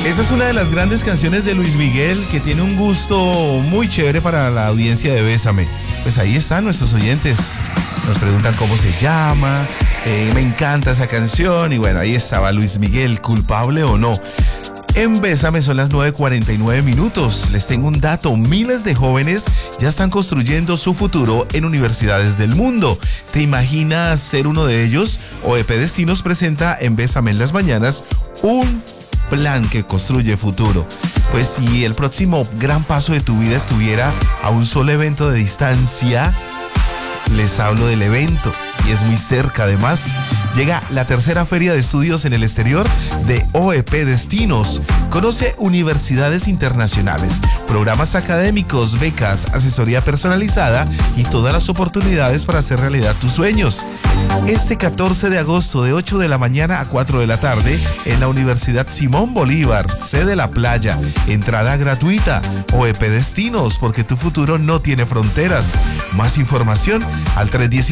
Esta es una de las grandes canciones de Luis Miguel que tiene un gusto muy chévere para la audiencia de Bésame. Pues ahí están nuestros oyentes. Nos preguntan cómo se llama. Me encanta esa canción. Y bueno, ahí estaba Luis Miguel, culpable o no. En Bésame son las 9:49 minutos. Les tengo un dato. Miles de jóvenes ya están construyendo su futuro en universidades del mundo. ¿Te imaginas ser uno de ellos? OEP Destinos presenta en Bésame en las mañanas un plan que construye futuro. Pues si el próximo gran paso de tu vida estuviera a un solo evento de distancia, les hablo del evento y es muy cerca además. Llega la tercera feria de estudios en el exterior de OEP Destinos. Conoce universidades internacionales, programas académicos, becas, asesoría personalizada y todas las oportunidades para hacer realidad tus sueños. Este 14 de agosto de 8 de la mañana a 4 de la tarde en la Universidad Simón Bolívar, sede La Playa. Entrada gratuita. OEP Destinos, porque tu futuro no tiene fronteras. Más información al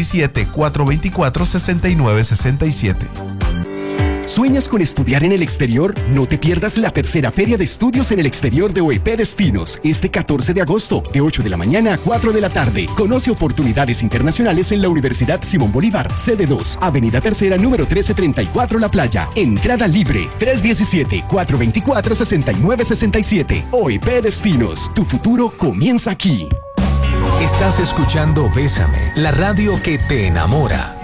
317-424-6967. ¿Sueñas con estudiar en el exterior? No te pierdas la tercera Feria de Estudios en el Exterior de OEP Destinos, este 14 de agosto, de 8 de la mañana a 4 de la tarde. Conoce oportunidades internacionales en la Universidad Simón Bolívar, sede 2, Avenida Tercera, número 1334, La Playa. Entrada libre, 317-424-6967. OEP Destinos, tu futuro comienza aquí. Estás escuchando Bésame, la radio que te enamora.